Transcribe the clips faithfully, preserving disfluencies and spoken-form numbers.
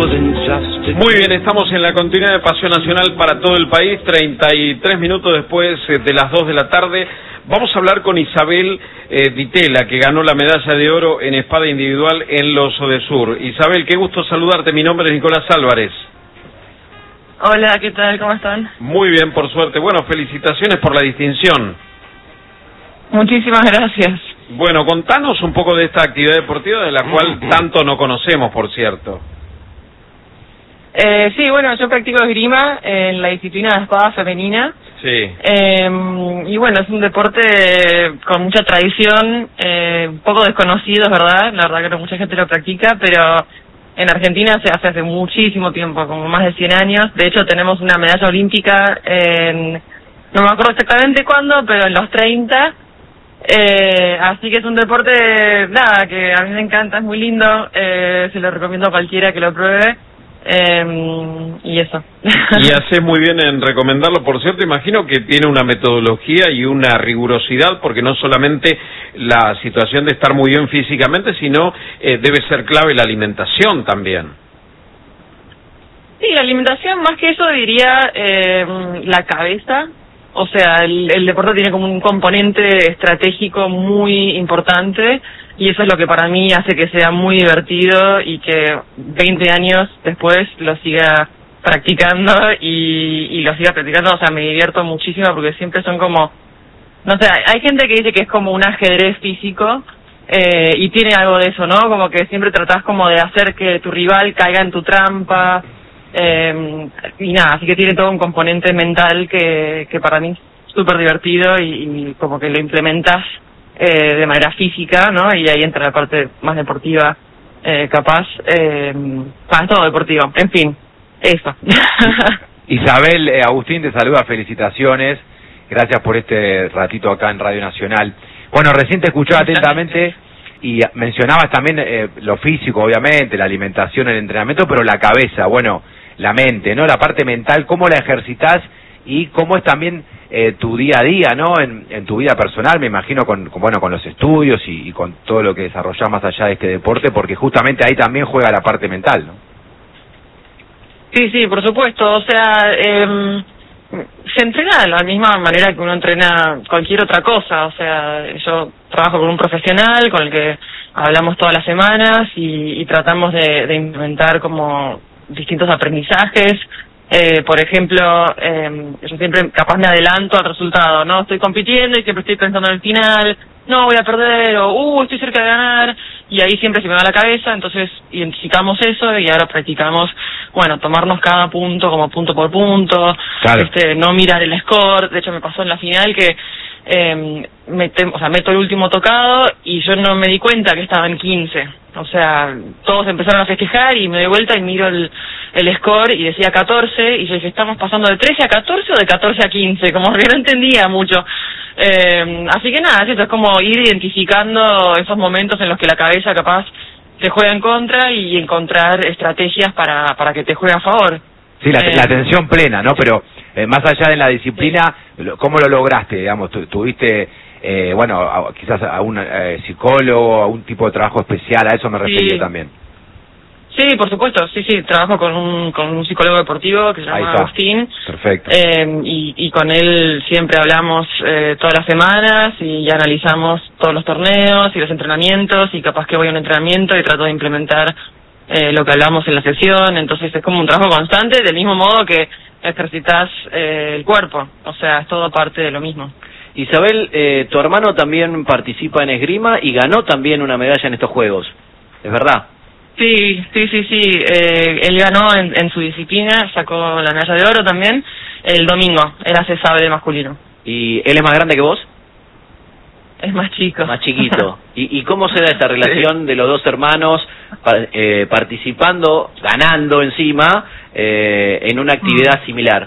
Muy bien, estamos en la continuidad de Pasión Nacional para todo el país, treinta y tres minutos después de las dos de la tarde. Vamos a hablar con Isabel eh, Ditela, que ganó la medalla de oro en espada individual en los Odesur. Isabel, qué gusto saludarte, mi nombre es Nicolás Álvarez. Hola, ¿qué tal? ¿Cómo están? Muy bien, por suerte. Bueno, felicitaciones por la distinción. Muchísimas gracias. Bueno, contanos un poco de esta actividad deportiva de la cual tanto no conocemos, por cierto. Eh, sí, bueno, yo practico esgrima en la disciplina de espada femenina. Sí. Eh, y bueno, es un deporte con mucha tradición, eh, un poco desconocido, es verdad, la verdad que no mucha gente lo practica, pero en Argentina se hace hace muchísimo tiempo, como más de cien años. De hecho, tenemos una medalla olímpica en, no me acuerdo exactamente cuándo, pero en los treinta. Eh, así que es un deporte, nada, que a mí me encanta, es muy lindo, eh, se lo recomiendo a cualquiera que lo pruebe. Eh, y eso. Y hace muy bien en recomendarlo, por cierto. Imagino que tiene una metodología y una rigurosidad, porque no solamente la situación de estar muy bien físicamente, sino eh, debe ser clave la alimentación también. Sí, la alimentación, más que eso diría eh, la cabeza. O sea, el, el deporte tiene como un componente estratégico muy importante, y eso es lo que para mí hace que sea muy divertido y que veinte años después lo siga practicando y, y lo siga practicando. O sea, me divierto muchísimo porque siempre son como, no sé, hay gente que dice que es como un ajedrez físico, eh, y tiene algo de eso, ¿no? Como que siempre tratás como de hacer que tu rival caiga en tu trampa. Eh, y nada, así que tiene todo un componente mental que, que para mí es súper divertido y, y como que lo implementas eh, de manera física, ¿no? Y ahí entra la parte más deportiva, eh, capaz, eh, para todo deportivo, en fin, eso. Isabel, eh, Agustín te saluda, felicitaciones, gracias por este ratito acá en Radio Nacional. Bueno, recién te escuchaba atentamente y mencionabas también eh, lo físico, obviamente, la alimentación, el entrenamiento, pero la cabeza, bueno, la mente, ¿no? La parte mental, ¿cómo la ejercitas y cómo es también eh, tu día a día, ¿no? En, en tu vida personal, me imagino, con, con bueno, con los estudios y, y con todo lo que desarrollás más allá de este deporte, porque justamente ahí también juega la parte mental, ¿no? Sí, sí, por supuesto. O sea, eh, se entrena de la misma manera que uno entrena cualquier otra cosa. O sea, yo trabajo con un profesional con el que hablamos todas las semanas y, y tratamos de, de implementar como distintos aprendizajes. Eh, por ejemplo, eh, yo siempre capaz me adelanto al resultado, ¿no? Estoy compitiendo y siempre estoy pensando en el final, no, voy a perder, o, uh, estoy cerca de ganar, y ahí siempre se me va la cabeza. Entonces identificamos eso y ahora practicamos, bueno, tomarnos cada punto como punto por punto, claro. este, no mirar el score. De hecho, me pasó en la final que eh, mete, o sea, meto el último tocado y yo no me di cuenta que estaba en quince. O sea, todos empezaron a festejar y me doy vuelta y miro el, el score y decía catorce, y yo dije, ¿estamos pasando de trece a catorce o de catorce a quince? Como que no entendía mucho. Eh, así que nada, eso es como ir identificando esos momentos en los que la cabeza capaz te juega en contra y encontrar estrategias para, para que te juegue a favor. Sí, la, eh, la atención plena, ¿no? Pero eh, más allá de la disciplina, ¿cómo lo lograste? Digamos, tu, tuviste... Eh, bueno, a, quizás a un eh, psicólogo, a un tipo de trabajo especial, a eso me refería sí. también. Sí, por supuesto, sí, sí, trabajo con un, con un psicólogo deportivo que se llama Agustín. Perfecto. Eh, y, y con él siempre hablamos eh, todas las semanas y analizamos todos los torneos y los entrenamientos, y capaz que voy a un entrenamiento y trato de implementar eh, lo que hablamos en la sesión. Entonces es como un trabajo constante, del mismo modo que ejercitas eh, el cuerpo, o sea, es todo parte de lo mismo. Isabel, eh, tu hermano también participa en esgrima y ganó también una medalla en estos Juegos, ¿es verdad? Sí, sí, sí, sí. Eh, él ganó en, en su disciplina, sacó la medalla de oro también el domingo, era C S A B masculino. ¿Y él es más grande que vos? Es más chico. Más chiquito. ¿Y, y cómo se da esta relación de los dos hermanos eh, participando, ganando encima, eh, en una actividad similar?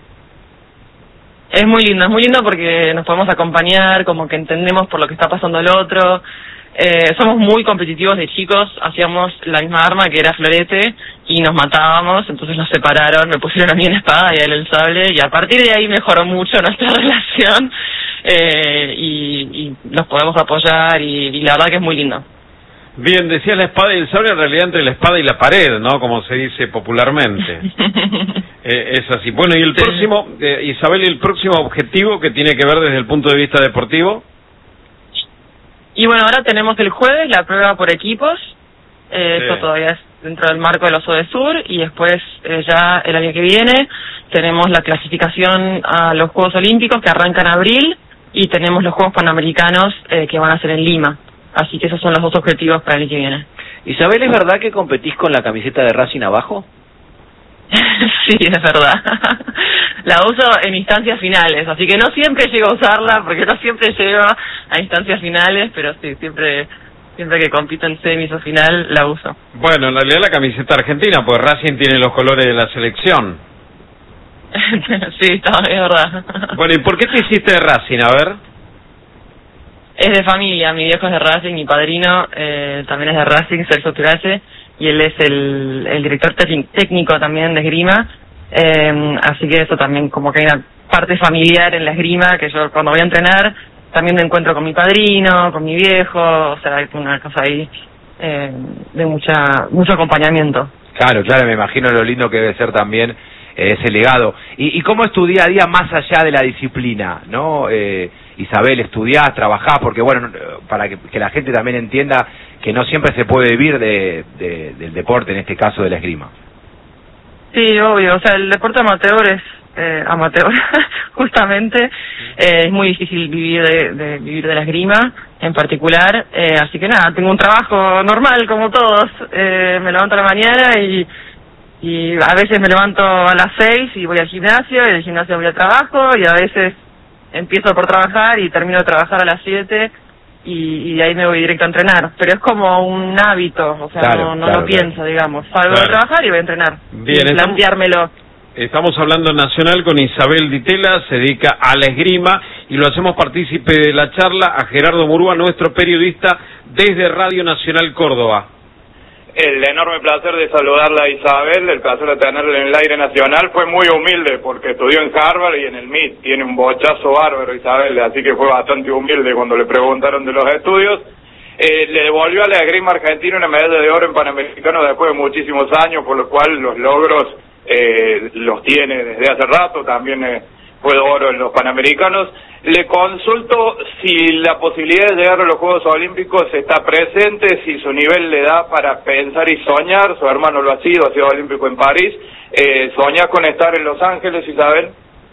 Es muy lindo, es muy lindo porque nos podemos acompañar, como que entendemos por lo que está pasando el otro. Eh, somos muy competitivos de chicos, hacíamos la misma arma que era florete y nos matábamos, entonces nos separaron, me pusieron a mí en espada y a él el sable, y a partir de ahí mejoró mucho nuestra relación, eh, y, y nos podemos apoyar y, y la verdad que es muy lindo. Bien, decía la espada y el sable, en realidad entre la espada y la pared, ¿no? Como se dice popularmente. eh, es así. Bueno, y el sí. próximo, eh, Isabel, ¿y el próximo objetivo que tiene que ver desde el punto de vista deportivo? Y bueno, ahora tenemos el jueves la prueba por equipos. Eh, sí. Esto todavía es dentro del marco del Oso de Sur, y después eh, ya el año que viene tenemos la clasificación a los Juegos Olímpicos que arrancan en abril, y tenemos los Juegos Panamericanos eh, que van a ser en Lima. Así que esos son los dos objetivos para el año que viene. Isabel, ¿es verdad que competís con la camiseta de Racing abajo? Sí, es verdad. La uso en instancias finales, así que no siempre llego a usarla, porque no siempre llego a instancias finales, pero sí, siempre siempre que compito en semis o final, la uso. Bueno, en realidad la camiseta argentina, pues Racing tiene los colores de la selección. Sí, está, es verdad. Bueno, ¿y por qué te hiciste de Racing? A ver. Es de familia, mi viejo es de Racing, mi padrino eh, también es de Racing, Celso Turace, y él es el, el director técnico también de esgrima, eh, así que eso también como que hay una parte familiar en la esgrima, que yo cuando voy a entrenar también me encuentro con mi padrino, con mi viejo, o sea, hay una cosa ahí eh, de mucha mucho acompañamiento. Claro, claro, me imagino lo lindo que debe ser también eh, ese legado. ¿Y, y cómo es tu día a día más allá de la disciplina, no? Eh, Isabel, estudiás, trabajás, porque bueno, para que, que la gente también entienda que no siempre se puede vivir de, de, del deporte, en este caso de la esgrima. Sí, obvio, o sea, el deporte amateur es eh, amateur, justamente, eh, es muy difícil vivir de, de vivir de la esgrima en particular, eh, así que nada, tengo un trabajo normal como todos, eh, me levanto a la mañana y y a veces me levanto a las seis y voy al gimnasio, y del gimnasio voy al trabajo, y a veces empiezo por trabajar y termino de trabajar a las siete y, y de ahí me voy directo a entrenar. Pero es como un hábito, o sea, claro, no, no claro, lo pienso, claro. digamos. Salgo claro. de trabajar y voy a entrenar. Bien, y planteármelo. Estamos hablando en Nacional con Isabel Ditela, se dedica a la esgrima, y lo hacemos partícipe de la charla a Gerardo Murúa, nuestro periodista desde Radio Nacional Córdoba. El enorme placer de saludarla a Isabel, el placer de tenerla en el aire nacional. Fue muy humilde porque estudió en Harvard y en el M I T. Tiene un bochazo bárbaro, Isabel, así que fue bastante humilde cuando le preguntaron de los estudios. Eh, le devolvió a la esgrima argentina una medalla de oro en Panamericano después de muchísimos años, por lo cual los logros eh, los tiene desde hace rato. También eh, fue de oro en los Panamericanos. Le consulto si la posibilidad de llegar a los Juegos Olímpicos está presente, si su nivel le da para pensar y soñar. Su hermano lo ha sido, ha sido olímpico en París. Eh, ¿Soñás con estar en Los Ángeles, Isabel?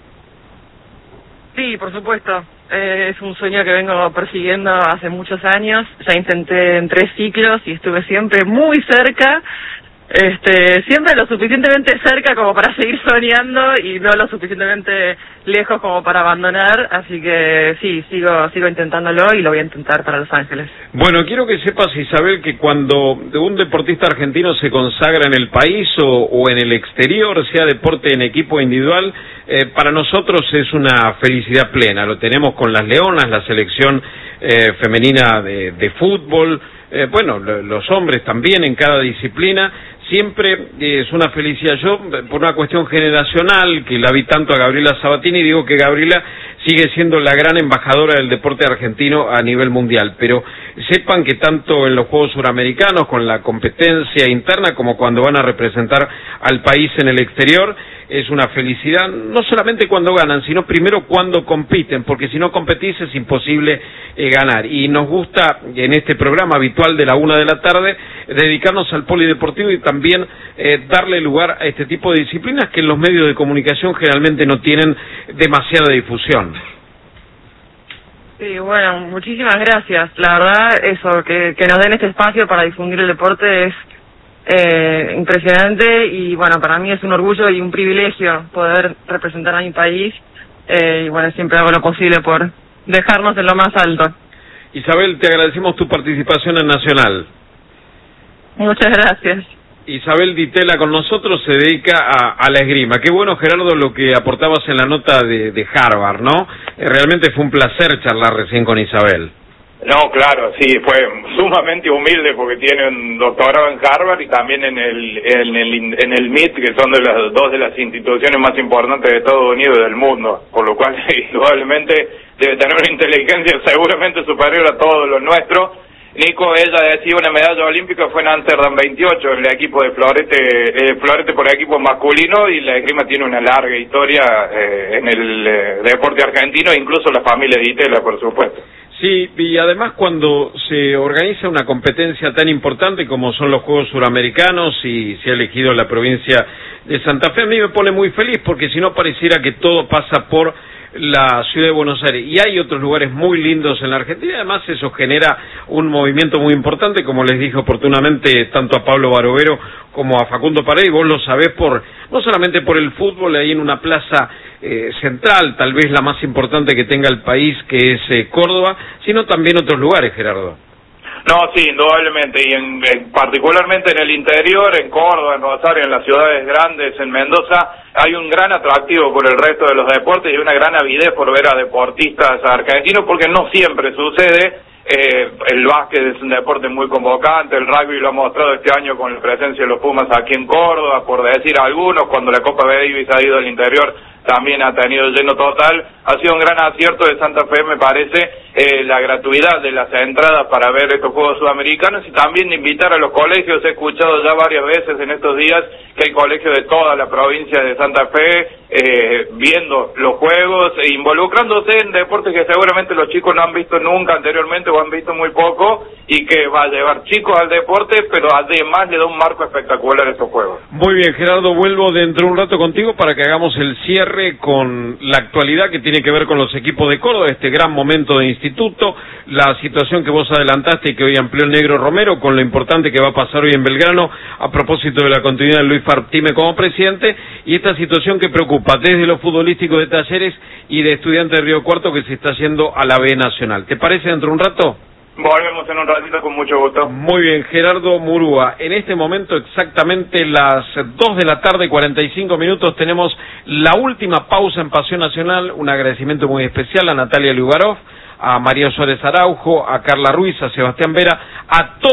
Sí, por supuesto. Eh, es un sueño que vengo persiguiendo hace muchos años. Ya intenté en tres ciclos y estuve siempre muy cerca. Este, siempre lo suficientemente cerca como para seguir soñando y no lo suficientemente lejos como para abandonar, así que sí, sigo sigo intentándolo y lo voy a intentar para Los Ángeles. Bueno, quiero que sepas, Isabel, que cuando un deportista argentino se consagra en el país o, o en el exterior, sea deporte en equipo o individual, eh, para nosotros es una felicidad plena. Lo tenemos con las Leonas, la selección eh, femenina de, de fútbol, eh, bueno, los hombres también en cada disciplina. Siempre es una felicidad. Yo, por una cuestión generacional, que la vi tanto a Gabriela Sabatini, digo que Gabriela sigue siendo la gran embajadora del deporte argentino a nivel mundial, pero sepan que tanto en los Juegos Suramericanos, con la competencia interna, como cuando van a representar al país en el exterior, es una felicidad, no solamente cuando ganan, sino primero cuando compiten, porque si no competís es imposible eh, ganar. Y nos gusta, en este programa habitual de la una de la tarde, dedicarnos al polideportivo y también eh, darle lugar a este tipo de disciplinas que en los medios de comunicación generalmente no tienen demasiada difusión. Sí, bueno, muchísimas gracias. La verdad, eso, que, que nos den este espacio para difundir el deporte es eh, impresionante y bueno, para mí es un orgullo y un privilegio poder representar a mi país eh, y bueno, siempre hago lo posible por dejarnos en lo más alto. Isabel, te agradecemos tu participación en Nacional. Muchas gracias. Isabel Ditela con nosotros, se dedica a, a la esgrima. Qué bueno, Gerardo, lo que aportabas en la nota de, de Harvard, ¿no? Eh, realmente fue un placer charlar recién con Isabel. No, claro, sí, fue sumamente humilde porque tiene un doctorado en Harvard y también en el en el en el M I T, que son de las dos de las instituciones más importantes de Estados Unidos y del mundo, por lo cual indudablemente debe tener una inteligencia seguramente superior a todo lo nuestro. Nico, ella decía una medalla olímpica fue en Amsterdam veintiocho, el equipo de Florete, eh, Florete por equipo masculino, y la esgrima tiene una larga historia eh, en el eh, deporte argentino, incluso la familia de Itela, por supuesto. Sí, y además cuando se organiza una competencia tan importante como son los Juegos Suramericanos y se ha elegido la provincia de Santa Fe, a mí me pone muy feliz porque si no pareciera que todo pasa por la ciudad de Buenos Aires, y hay otros lugares muy lindos en la Argentina. Además eso genera un movimiento muy importante, como les dije oportunamente tanto a Pablo Barovero como a Facundo Paredes. Vos lo sabés por no solamente por el fútbol ahí en una plaza eh, central, tal vez la más importante que tenga el país, que es eh, Córdoba, sino también otros lugares, Gerardo. No, sí, indudablemente, y en, en, particularmente en el interior, en Córdoba, en Rosario, en las ciudades grandes, en Mendoza, hay un gran atractivo por el resto de los deportes y una gran avidez por ver a deportistas argentinos, porque no siempre sucede. Eh, el básquet es un deporte muy convocante, el rugby lo ha mostrado este año con la presencia de los Pumas aquí en Córdoba, por decir algunos, cuando la Copa Davis ha ido al interior también ha tenido lleno total. Ha sido un gran acierto de Santa Fe, me parece, eh, la gratuidad de las entradas para ver estos Juegos Sudamericanos, y también de invitar a los colegios. He escuchado ya varias veces en estos días que hay colegios de toda la provincia de Santa Fe eh, viendo los Juegos e involucrándose en deportes que seguramente los chicos no han visto nunca anteriormente o han visto muy poco, y que va a llevar chicos al deporte, pero además le da un marco espectacular a estos Juegos. Muy bien, Gerardo, vuelvo dentro de un rato contigo para que hagamos el cierre con la actualidad que tiene que ver con los equipos de Córdoba, este gran momento de instituto, la situación que vos adelantaste y que hoy amplió el Negro Romero, con lo importante que va a pasar hoy en Belgrano a propósito de la continuidad de Luis Fartime como presidente, y esta situación que preocupa desde lo futbolístico de Talleres y de Estudiantes de Río Cuarto, que se está yendo a la B Nacional. ¿Te parece dentro de un rato? Volvemos en un ratito con mucho gusto. Muy bien, Gerardo Murúa. En este momento exactamente las dos de la tarde, cuarenta y cinco minutos, tenemos la última pausa en Pasión Nacional. Un agradecimiento muy especial a Natalia Lugarov, a María Suárez Araujo, a Carla Ruiz, a Sebastián Vera, a todos.